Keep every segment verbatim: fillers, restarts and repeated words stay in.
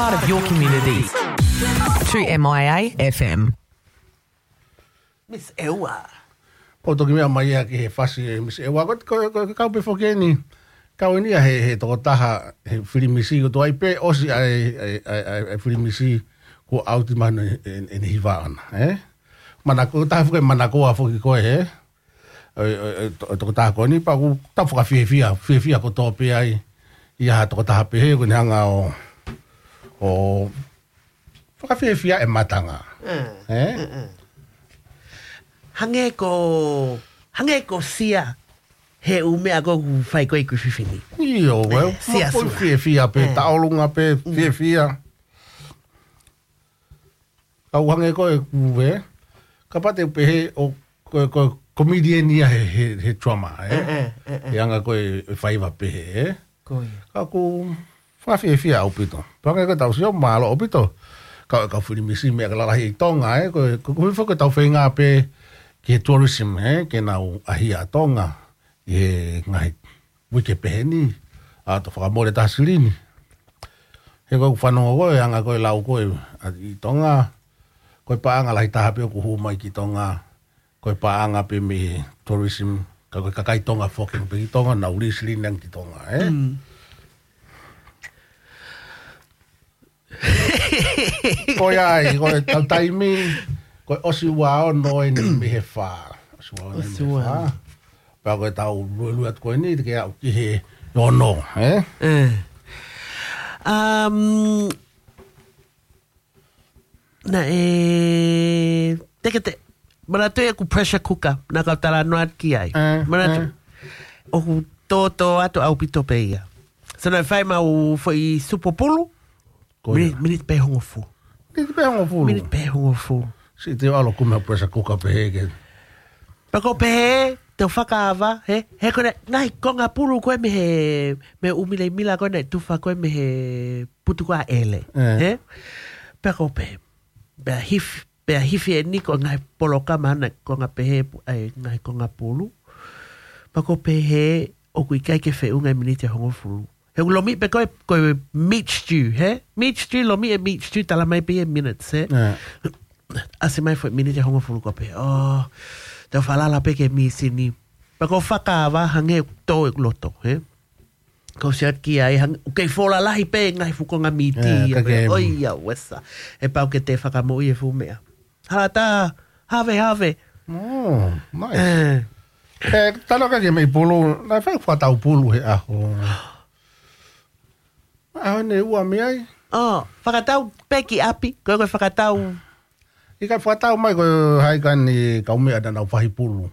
part of your community. two M I A F M. Miss Ewa. O toki mea mai a ki he whasi e Miss Ewa. Ko ko kau pe whoke ni. Kau ni a he he toko taha he whirimisi. Ko to ai pe osi ai ai whirimisi ko auti manu e ni hiwa ana. Eh? Mana ko taha whuke mana ko a whuki koe he. O toko taha koe ni pa ku tau whuka whiewhia. Whiewhia ko tō pe ai. Ia ha toko taha pe he ko ni hanga o o whuka whiewhia e matanga. Eh? Hange ko hange ko sia he ume ago fai ko iku fifini. Iyo, well, sia mo fie fia pe taolunga pe fie fia. Kau hange ko e kuwe. Kapate pe he o ko ko comedian ia he he, he trauma, eh. E anga ko e fai va pe he. Ko. Ka ku fa fie fia o pito. Panga ko tau sio malo o pito. Ka ka furi misi me ka la hi tonga, eh. Ko ko fo ko tau fenga pe ke tourism, eh, ke nau ahia tonga, e ngai wike peheni, a to whakamore tasilini. He koe whanonga koe, anga koe lau koe, i tonga, koe paanga lai taha pe o kuhu mai ki tonga, koe paanga pe me tourism, ka koe kakai tonga whoking pe ki tonga, nau risilini ang ki tonga, eh. Mm. Koe ai, koe tau taimi, koe osi wao noe ni me he wha. Osi wao ni me he wha. Pea koe tau luelu at koe ni, te ke au ki he no no, eh? Eh. Um, na e... Teke te... Mana tu e ku pressure cooker, na kau tala noat ki ai. Eh, Mana tu... O ku tō atu au pito pe ia. Sana whai mau foi supopulu, minit, minit pe hongo fu. Minit pe hongo fu. Minit pe hongo fu. Si te alo kume pressure cooker pe heke. Pako pe he, te whakaava, he, he kone, nai, konga puru koe me he, me umile mila koe nei tufa koe me he putu koa ele, eh. he? Pako pe, bea hif, bea hifi e ni ko ngai polo kama ana konga pe he, ai, ngai konga puru. Pako pe he, o kui kai ke whe ungai minite hongo furu. He lomi pe koe, koe meat stew, he? Meat stew, lomi e meat stew, tala mai pe e minutes, he? Eh. Ase mai foi minute hongo fulu ko pe. Oh, te falala pe ke mi sini. Pa ko whakawa hange tō e loto, he? Ko se ki ai hang ke fola lahi pe ngai fuko nga miti. Oi ya wesa. E pa ke te whakamo i e fu mea. Hala ta, have have. Oh, nice. Eh, eh talo ka ke me pulu, na fa fa tau pulu he aho. Ah, ne ua me ai. Oh, whakatau peki api, ko ko whakatau I kai whatau mai ko hai kan ni kau mea dana whahi pulu.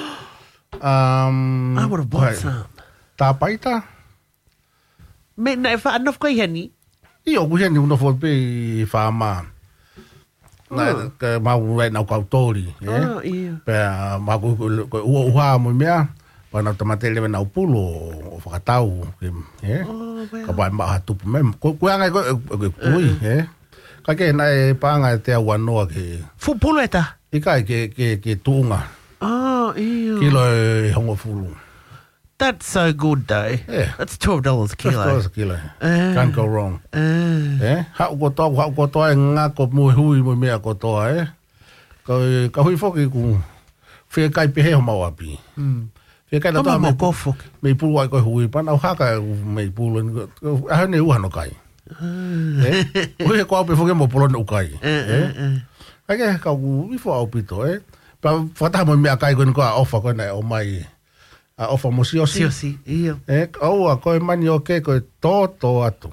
Um, I would have bought some. Tā paita? Me na e wha anof koe heni? I o kuheni unofo pe i whaama. Na ka mau rai nau kau tori. Oh, iya. Pea mau ko ua uha mo mea. Pa nau tamate lewe nau pulu o whakatau. Ka pai maa tupu mem. Koe angai koe kui. Kake na e panga te au anoa ke... Fupulu e ta? Ika ke, ke, ke tuunga. Oh, iyo. Kilo e hongo fulu. That's so good though. Yeah. That's twelve dollars a kilo. twelve dollars a kilo. Uh, Can't go wrong. Uh. Eh? Hau ko toa, hau ko toa e ngā ko mui hui mui mea ko toa, eh? Ka, ka hui foki ku... Whia kai pehe ho mau api. Mm. Whia kai na toa me... Kama mo me pulu ai koe hui. Pana au haka me pulu. Ahane uhano kai. Eh? Ui he kua pe foke mo polone ukai. Eh? Ake ka u ifo au pito, eh? Pa whataha mo mea kai koe ni koa ofa koe nei o mai. A ofa mo si osi. Si osi, iyo. Eh? Au a koe mani oke koe tō tō atu.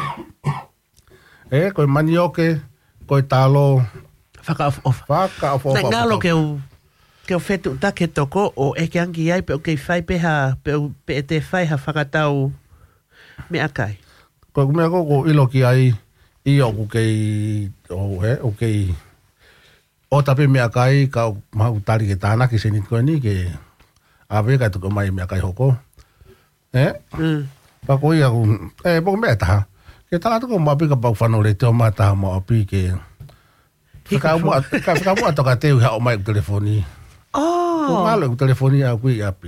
Eh? Koe mani oke, koe tālo. Whaka ofa ofa. Whaka ofa ofa. Nai ngalo ke u... Ke o whetu ta ke toko o eke angi ai pe o kei whai pe ha... Pe o pe e te whai ha whakatau... Mea kai. Koe kumea koko ilo ki ai i o ku kei o he o kei o tape mea kai ka mahu tari ke tāna ki senit koe ni ke awe kai tuko mai mea kai hoko. Eh? Mm. Pa koe ia ku, eh, poko mea taha. Ke tāna tuko mapi ka pau whanau le teo maa taha maa api ke Whaka mua toka teu hao mai ku telefoni. Oh! Ko malo ku telefoni a kui api.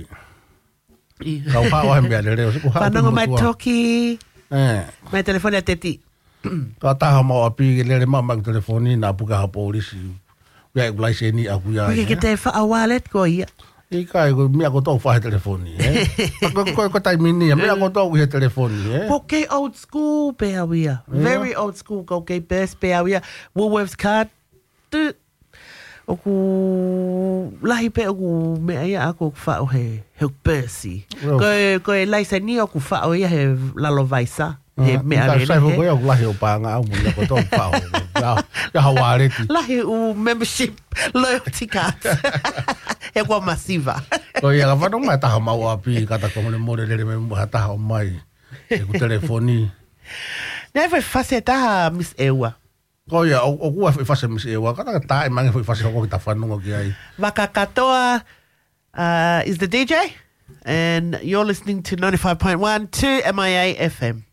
Kau hao hai mea le reo. Whanongo mai toki. Eh. Mai telefoni a teti. Ka taha mau api le le mama telefoni na puka ha polisi. Ia ulai se ni aku ia. Koe ke te wha wallet ko ia. I kai ko mea ko tau whahe telefoni, eh? Ko ko ko tai mini, mea ko tau he telefoni, eh? Ko ke old school pe awia. Very old school ko ke best pe awia. Woolworths card. Tu. O ku lahi pe o ku mea ia ako wha o he he persi. Ko ko e laisa ni o ku wha o ia he lalo vaisa. He mea rene. Ka sai ko ia ku lahi o panga au muna ko tau wha o. Ya ya hawareti. Lahi u membership loyalty card. E kua masiva. Ko ia ka whanau mai taha mau api kata ko mole mole lere me mua taha o mai. E ku telefoni. Nei foi fase taha Miss Ewa. Ko ia o o kua foi fase Miss Ewa kata ka tae mange foi fase ko kita whanau ki ai. Waka katoa uh, is the D J and you're listening to ninety-five point one to M I A F M.